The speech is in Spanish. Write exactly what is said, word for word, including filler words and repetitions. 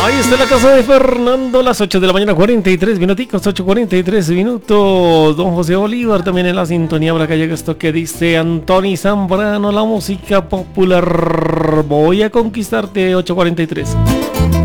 Ahí está la casa de Fernando, las ocho de la mañana, cuarenta y tres minuticos, ocho cuarenta y tres minutos. Don José Bolívar también en la sintonía. Por acá llega esto que dice Antoni Zambrano, la música popular. Voy a conquistarte, ocho cuarenta y tres.